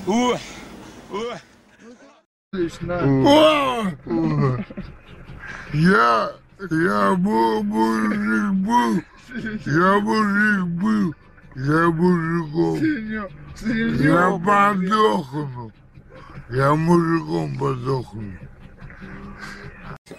Ой, ой. Я мужик был, я мужиком. Я подохну. Я мужиком подохну.